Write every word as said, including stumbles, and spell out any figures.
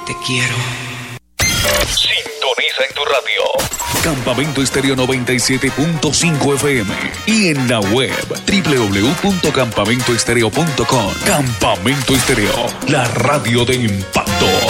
Te quiero. Sintoniza en tu radio Campamento Estéreo noventa y siete punto cinco F M y en la web doble u doble u doble u punto campamento estéreo punto com. Campamento Estéreo, la radio de impacto.